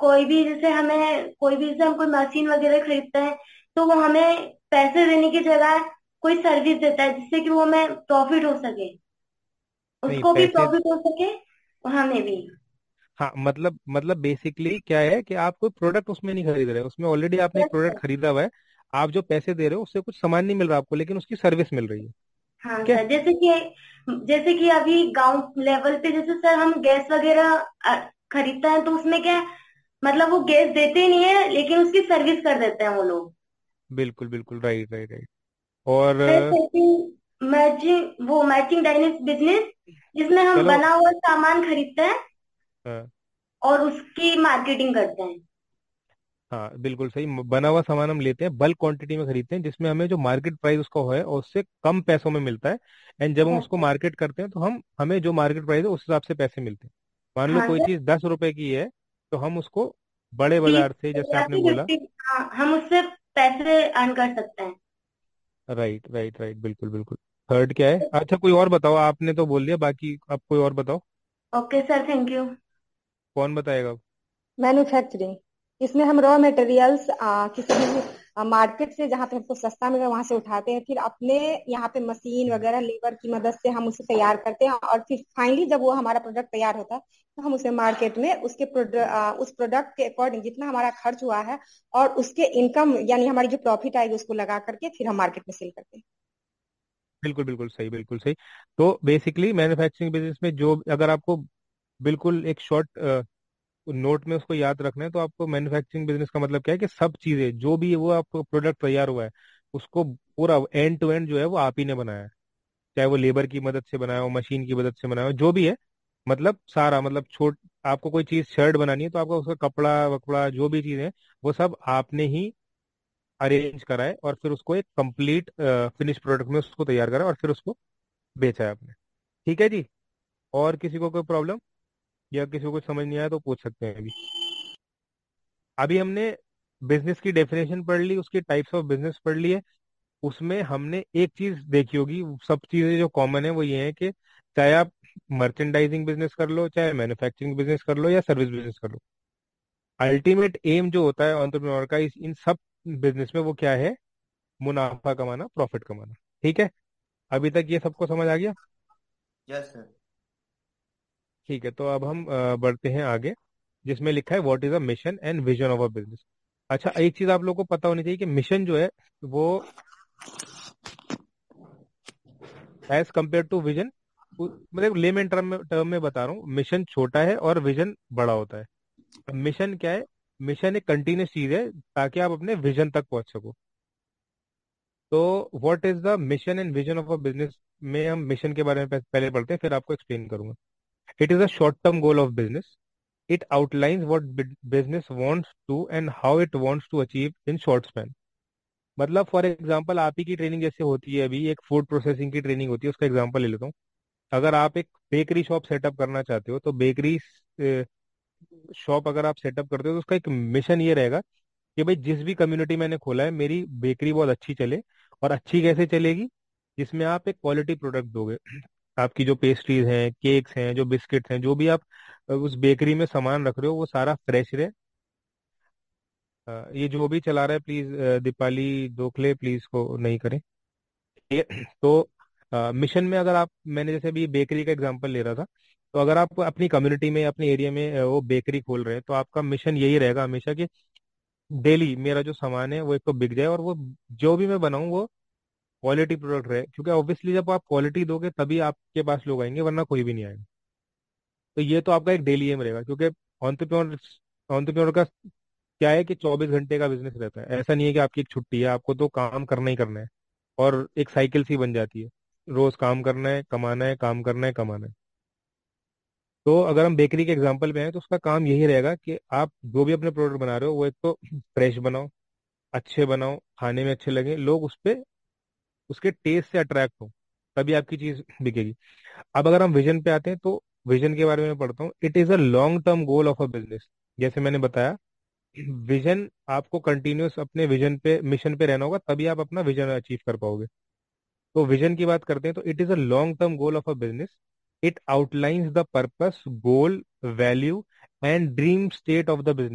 कोई भी जैसे हम कोई मशीन वगैरह खरीदते हैं, तो वो हमें पैसे देने की जगह कोई सर्विस देता है, जिससे कि वो हमें प्रॉफिट हो सके, नहीं उसको भी पैसे, प्रॉफिट हो सके और हमें भी। हाँ मतलब बेसिकली क्या है कि आप कोई प्रोडक्ट उसमें नहीं खरीद रहे, उसमें ऑलरेडी आपने एक यस प्रोडक्ट सर। खरीदा हुआ है। आप जो पैसे दे रहे हो उससे कुछ सामान नहीं मिल रहा आपको, लेकिन उसकी सर्विस मिल रही है। हाँ ठीक है। सर, जैसे कि अभी गांव लेवल पे जैसे सर हम गैस वगैरह खरीदते हैं, तो उसमें क्या है, मतलब वो गैस देते ही नहीं है, लेकिन उसकी सर्विस कर देते हैं वो लोग। बिल्कुल बिल्कुल, राइट राइट राइट। और मैचिंग मैचिंग डाइनिंग बिजनेस, जिसमें हम चलो, बना हुआ सामान खरीदते हैं हाँ और उसकी मार्केटिंग करते हैं। हाँ बिल्कुल सही। बना हुआ सामान हम लेते हैं, बल्क क्वांटिटी में खरीदते हैं, जिसमें हमें जो मार्केट प्राइस उसका है और उससे कम पैसों में मिलता है। एंड जब हम यस उसको सर। मार्केट करते हैं तो हमें जो मार्केट प्राइस है उस हिसाब से पैसे मिलते हैं। मान लो हाँ कोई सर। चीज़ 10 रुपए की है, तो हम उसको बड़े तीस बाजार से, जैसे या आपने फिर बोला। 50, हाँ, हम उससे पैसे अर्न कर सकते हैं। राइट राइट राइट, बिल्कुल बिल्कुल। थर्ड क्या है? अच्छा कोई और बताओ, आपने तो बोल दिया, बाकी आप कोई और बताओ। Okay sir, thank you. कौन बताएगा? मैन्युफैक्चरिंग, इसमें हम रॉ मटेरियल्स किसी भी मार्केट से जहाँ पे हमको सस्ता मिले वहां से उठाते हैं, फिर अपने यहाँ पे मशीन वगैरह लेबर की मदद से हम उसे तैयार करते हैं, और फिर फाइनली जब वो हमारा प्रोडक्ट तैयार होता है, तो हम उसे मार्केट में उस प्रोडक्ट के अकॉर्डिंग जितना हमारा खर्च हुआ है और उसके इनकम यानी हमारी जो प्रॉफिट आएगी उसको लगा करके फिर हम मार्केट में सेल करते हैं। बिल्कुल बिल्कुल सही, बिल्कुल सही। तो बेसिकली मैन्युफैक्चरिंग बिजनेस में जो, अगर आपको बिल्कुल एक शॉर्ट नोट में उसको याद रखना है, तो आपको मैन्युफैक्चरिंग बिजनेस का मतलब क्या है कि सब चीजें जो भी है वो आपको प्रोडक्ट तैयार हुआ है, उसको पूरा एंड टू एंड जो है वो आप ही ने बनाया है। चाहे वो लेबर की मदद से बनाया हो, मशीन की मदद से बनाया हो, जो भी है, मतलब सारा, मतलब छोट आपको कोई चीज शर्ट बनानी है तो आपका उसका कपड़ा वकड़ा जो भी चीज है वो सब आपने ही अरेंज करा है, और फिर उसको एक कंप्लीट फिनिश प्रोडक्ट में उसको तैयार करा और फिर उसको बेचा है आपने। ठीक है जी। और किसी को कोई प्रॉब्लम या किसी को कुछ समझ नहीं आया तो पूछ सकते हैं अभी। अभी हमने बिजनेस की डेफिनेशन पढ़ ली, उसकी टाइप्स ऑफ बिजनेस पढ़ ली है। उसमें हमने एक चीज देखी होगी, सब चीजें जो कॉमन है वो ये है कि चाहे आप मर्चेंडाइजिंग बिजनेस कर लो, चाहे मैन्युफैक्चरिंग बिजनेस कर लो, या सर्विस बिजनेस कर लो, अल्टीमेट एम जो होता है एंटरप्रेन्योर का इन सब बिजनेस में, वो क्या है? मुनाफा कमाना, प्रॉफिट कमाना। ठीक है। अभी तक ये सबको समझ आ गया? Yes sir. ठीक है, तो अब हम बढ़ते हैं आगे, जिसमें लिखा है what is a mission and vision of a business. अच्छा, एक चीज आप लोगों को पता होनी चाहिए कि मिशन जो है वो एज कम्पेयर टू विजन, मतलब लेमन टर्म में बता रहा हूँ, मिशन छोटा है और विजन बड़ा होता है। मिशन क्या है? मिशन एक कंटिन्यूस चीज है ताकि आप अपने विजन तक पहुंच सको। तो what is the mission and vision of a business में हम मिशन के बारे में पहले पढ़ते हैं, फिर आपको एक्सप्लेन करूंगा। It is a short term goal of business. It outlines what business wants to and how it wants to achieve in short span. मतलब फॉर एग्जांपल आप ही की ट्रेनिंग जैसे होती है, अभी एक फूड प्रोसेसिंग की ट्रेनिंग होती है, उसका एग्जांपल ले लेता हूँ। अगर आप एक बेकरी शॉप सेटअप करना चाहते हो, तो बेकरी शॉप अगर आप सेटअप करते हो तो उसका एक मिशन ये रहेगा कि भाई जिस भी कम्युनिटी मैंने खोला है, मेरी बेकरी बहुत अच्छी चले। और अच्छी कैसे चलेगी? जिसमें आप एक क्वालिटी प्रोडक्ट दोगे। आपकी जो पेस्ट्रीज हैं, केक्स हैं, जो बिस्किट्स हैं, जो भी आप उस बेकरी में सामान रख रहे हो, वो सारा फ्रेश रहे। ये जो भी चला रहा है प्लीज, दीपाली दोखले प्लीज को नहीं करें ये। तो मिशन में अगर आप, मैंने जैसे अभी बेकरी का एग्जांपल ले रहा था, तो अगर आप अपनी कम्युनिटी में, अपने एरिया में वो बेकरी खोल रहे हैं, तो आपका मिशन यही रहेगा हमेशा कि डेली मेरा जो सामान है वो एक तो बिक जाए, और वो जो भी मैं बनाऊं वो क्वालिटी प्रोडक्ट रहे, क्योंकि ऑब्वियसली जब आप क्वालिटी दोगे तभी आपके पास लोग आएंगे, वरना कोई भी नहीं आएगा। तो ये तो आपका एक डेली एम रहेगा, क्योंकि ऑन्टरप्रेन्योर ऑन्टरप्रेन्योर का क्या है कि 24 घंटे का बिजनेस रहता है। ऐसा नहीं है कि आपकी एक छुट्टी है, आपको तो काम करना ही करना है। और एक साइकिल सी बन जाती है, रोज काम करना है, कमाना है, काम करना है, कमाना है। तो अगर हम बेकरी के एग्जांपल पे आए तो उसका काम यही रहेगा कि आप जो भी अपने प्रोडक्ट बना रहे हो वो एक तो फ्रेश बनाओ, अच्छे बनाओ, खाने में अच्छे लगे, लोग उस पे उसके टेस्ट से अट्रैक्ट हो, तभी आपकी चीज बिकेगी। अब अगर हम विजन पे आते हैं, तो विजन के बारे में पढ़ता हूँ। It is a long term goal of a business. जैसे मैंने बताया, विजन, आपको कंटिन्यूस अपने विजन पे, मिशन पे रहना होगा, तभी आप अपना विजन अचीव कर पाओगे। तो विजन की बात करते हैं, तो it is a long term goal of a business. It outlines the purpose, goal, value and dream state of the business.